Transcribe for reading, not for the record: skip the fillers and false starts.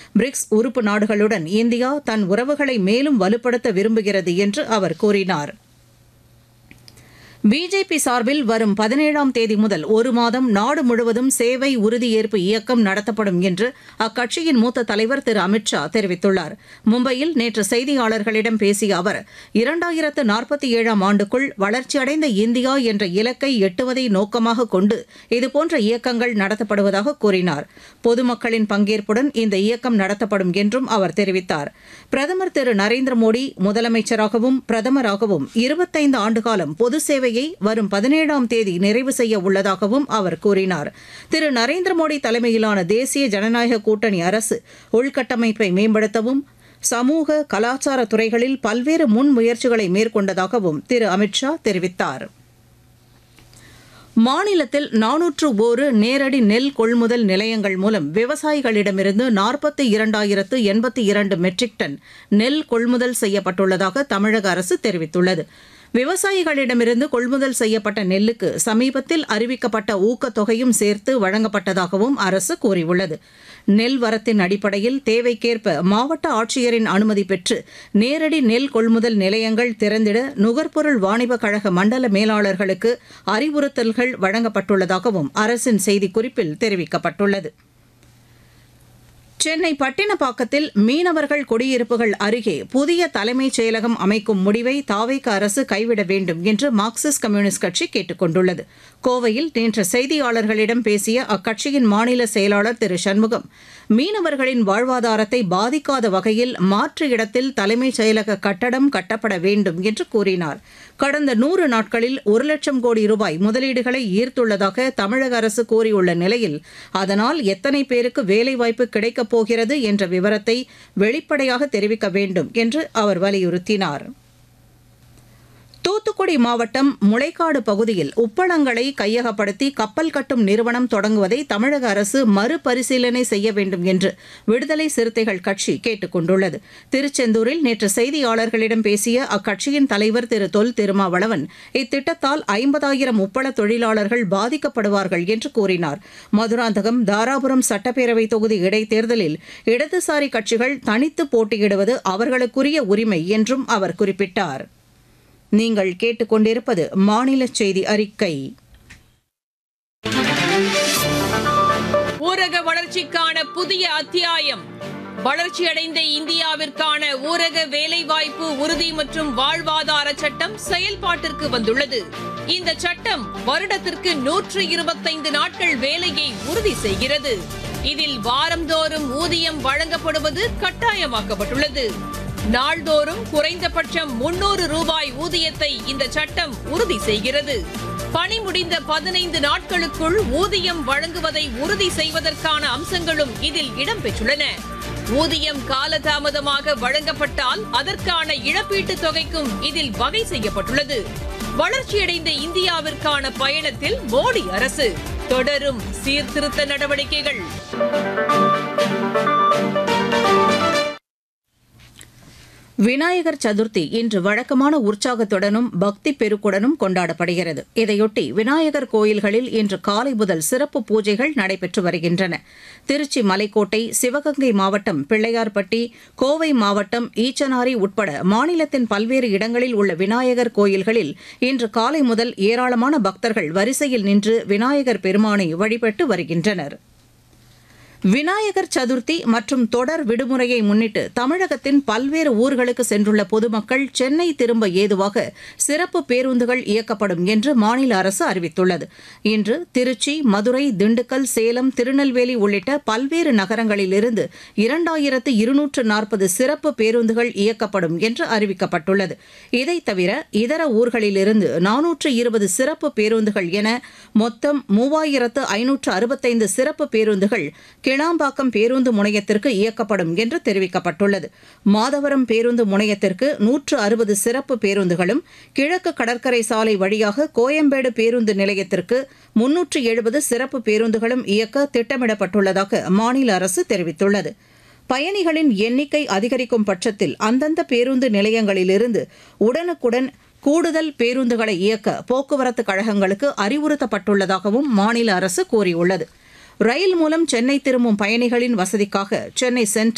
BRICS உறுப்பு நாடுகளுடன் India தன் உறவுகளை மேலும் வலுப்படுத்த விரும்புகிறது என்று அவர் கூறினார். பிஜேபி சார்பில் வரும் 17ஆம் தேதி முதல் ஒரு மாதம் நாடு முழுவதும் சேவை உறுதியேற்பு இயக்கம் நடத்தப்படும் என்று அக்கட்சியின் மூத்த தலைவர் திரு அமித் ஷா தெரிவித்துள்ளார். மும்பையில் நேற்று செய்தியாளர்களிடம் பேசிய அவர் 2047ஆம் ஆண்டுக்குள் வளர்ச்சியடைந்த இந்தியா என்ற இலக்கை எட்டுவதை நோக்கமாக கொண்டு இதுபோன்ற இயக்கங்கள் நடத்தப்படுவதாக கூறினார். பொதுமக்களின் பங்கேற்புடன் இந்த இயக்கம் நடத்தப்படும் என்றும் அவர் தெரிவித்தார். பிரதமர் திரு நரேந்திர மோடி முதலமைச்சராகவும் பிரதமராகவும் 25 ஆண்டுகாலம் பொது சேவை வரும் 17ஆம் தேதி நிறைவு செய்ய உள்ளதாகவும் அவர் கூறினார். திரு நரேந்திர மோடி தலைமையிலான தேசிய ஜனநாயக கூட்டணி அரசு உள்கட்டமைப்பை மேம்படுத்தவும் சமூக கலாச்சார துறைகளில் பல்வேறு முன்முயற்சிகளை மேற்கொண்டதாகவும் திரு அமித் ஷா தெரிவித்தார். மாநிலத்தில் 401 நேரடி நெல் கொள்முதல் நிலையங்கள் மூலம் விவசாயிகளிடமிருந்து 42,082 மெட்ரிக் டன் நெல் கொள்முதல் செய்யப்பட்டுள்ளதாக தமிழக அரசு தெரிவித்துள்ளது. விவசாயிகளிடமிருந்து கொள்முதல் செய்யப்பட்ட நெல்லுக்கு சமீபத்தில் அறிவிக்கப்பட்ட ஊக்கத்தொகையும் சேர்த்து வழங்கப்பட்டதாகவும் அரசு கூறியுள்ளது. நெல் வரத்தின் அடிப்படையில் தேவைக்கேற்ப மாவட்ட ஆட்சியரின் அனுமதி பெற்று நேரடி நெல் கொள்முதல் நிலையங்கள் திறந்திட நுகர்பொருள் வாணிபக் கழக மண்டல மேலாளர்களுக்கு அறிவுறுத்தல்கள் வழங்கப்பட்டுள்ளதாகவும் அரசின் செய்திக்குறிப்பில் தெரிவிக்கப்பட்டுள்ளது. சென்னை பட்டினப்பாக்கத்தில் மீனவர்கள் குடியிருப்புகள் அருகே புதிய தலைமைச் செயலகம் அமைக்கும் முடிவை தாவேக அரசு கைவிட வேண்டும் என்று மார்க்சிஸ்ட் கம்யூனிஸ்ட் கட்சி கேட்டுக் கொண்டுள்ளது. கோவையில் நேற்று செய்தியாளர்களிடம் பேசிய அக்கட்சியின் மாநில செயலாளர் திரு சண்முகம், மீனவர்களின் வாழ்வாதாரத்தை பாதிக்காத வகையில் மாற்று இடத்தில் தலைமைச் செயலக கட்டடம் கட்டப்பட வேண்டும் என்று கூறினார். கடந்த 100 நாட்களில் 1 லட்சம் கோடி ரூபாய் முதலீடுகளை ஈர்த்துள்ளதாக தமிழக அரசு கூறியுள்ள நிலையில் அதனால் எத்தனை பேருக்கு வேலைவாய்ப்பு கிடைக்கப் போகிறது என்ற விவரத்தை வெளிப்படையாக தெரிவிக்க வேண்டும் என்று அவர் வலியுறுத்தினார். தூத்துக்குடி மாவட்டம் முளைக்காடு பகுதியில் உப்பளங்களை கையகப்படுத்தி கப்பல் கட்டும் நிறுவனம் தொடங்குவதை தமிழக அரசு மறுபரிசீலனை செய்ய வேண்டும் என்று விடுதலை சிறுத்தைகள் கட்சி கேட்டுக் கொண்டுள்ளது. திருச்செந்தூரில் நேற்று செய்தியாளர்களிடம் பேசிய அக்கட்சியின் தலைவர் திரு தொல் திருமாவளவன் இத்திட்டத்தால் 50,000 உப்பள தொழிலாளர்கள் பாதிக்கப்படுவார்கள் என்று கூறினார். மதுராந்தகம், தாராபுரம் சட்டப்பேரவை தொகுதி இடைத்தேர்தலில் இடதுசாரி கட்சிகள் தனித்து போட்டியிடுவது அவர்களுக்குரிய உரிமை என்றும் அவர் குறிப்பிட்டார். நீங்கள் கேட்டுக்கொண்டிருப்பது மாநில செய்தி அறிக்கை. ஊரக வளர்ச்சிக்கான புதிய அத்தியாயம். வளர்ச்சியடைந்த இந்தியாவிற்கான ஊரக வேலைவாய்ப்பு உறுதி மற்றும் வாழ்வாதார சட்டம் செயல்பாட்டிற்கு வந்துள்ளது. இந்த சட்டம் வருடத்திற்கு 125 நாட்கள் வேலையை உறுதி செய்கிறது. இதில் வாரந்தோறும் ஊதியம் வழங்கப்படுவது கட்டாயமாக்கப்பட்டுள்ளது. நாள்தோறும் குறைந்தபட்சம் 300 ரூபாய் ஊதியத்தை இந்த சட்டம் உறுதி செய்கிறது. பணி முடிந்த 15 நாட்களுக்குள் ஊதியம் வழங்குவதை உறுதி செய்வதற்கான அம்சங்களும் இதில் இடம்பெற்றுள்ளன. ஊதியம் காலதாமதமாக வழங்கப்பட்டால் அதற்கான இழப்பீட்டுத் தொகைக்கும் இதில் வகை செய்யப்பட்டுள்ளது. வளர்ச்சியடைந்த இந்தியாவிற்கான பயணத்தில் மோடி அரசு தொடரும் சீர்திருத்த நடவடிக்கைகள். விநாயகர் சதுர்த்தி இன்று வழக்கமான உற்சாகத்துடனும் பக்தி பெருக்குடனும் கொண்டாடப்படுகிறது. இதையொட்டி விநாயகர் கோயில்களில் இன்று காலை முதல் சிறப்பு பூஜைகள் நடைபெற்று வருகின்றன. திருச்சி மலைக்கோட்டை, சிவகங்கை மாவட்டம் பிள்ளையார்பட்டி, கோவை மாவட்டம் ஈச்சனாரி உட்பட மாநிலத்தின் பல்வேறு இடங்களில் உள்ள விநாயகர் கோயில்களில் இன்று காலை முதல் ஏராளமான பக்தர்கள் வரிசையில் நின்று விநாயகர் பெருமானை வழிபட்டு வருகின்றனர். விநாயகர் சதுர்த்தி மற்றும் தொடர் விடுமுறையை முன்னிட்டு தமிழகத்தின் பல்வேறு ஊர்களுக்கு சென்றுள்ள பொதுமக்கள் சென்னை திரும்ப ஏதுவாக சிறப்பு பேருந்துகள் இயக்கப்படும் என்று மாநில அரசு அறிவித்துள்ளது. இன்று திருச்சி, மதுரை, திண்டுக்கல், சேலம், திருநெல்வேலி உள்ளிட்ட பல்வேறு நகரங்களிலிருந்து 2240 சிறப்பு பேருந்துகள் இயக்கப்படும் என்று அறிவிக்கப்பட்டுள்ளது. இதைத் தவிர இதர ஊர்களிலிருந்து 420 சிறப்பு பேருந்துகள் என மொத்தம் 3565 சிறப்பு பேருந்துகள் கிளாம்பாக்கம் பேருந்து முனையத்திற்கு இயக்கப்படும் என்று தெரிவிக்கப்பட்டுள்ளது. மாதவரம் பேருந்து முனையத்திற்கு 160 சிறப்பு பேருந்துகளும், கிழக்கு கடற்கரை சாலை வழியாக கோயம்பேடு பேருந்து நிலையத்திற்கு 370 சிறப்பு பேருந்துகளும் இயக்க திட்டமிடப்பட்டுள்ளதாக மாநில அரசு தெரிவித்துள்ளது. பயணிகளின் எண்ணிக்கை அதிகரிக்கும் பட்சத்தில் அந்தந்த பேருந்து நிலையங்களிலிருந்து உடனுக்குடன் கூடுதல் பேருந்துகளை இயக்க போக்குவரத்து கழகங்களுக்கு அறிவுறுத்தப்பட்டுள்ளதாகவும் மாநில அரசு கூறியுள்ளது. ரயில் மூலம் சென்னை திரும்பும் பயணிகளின் வசதிக்காக சென்னை சென்ட்ரல்,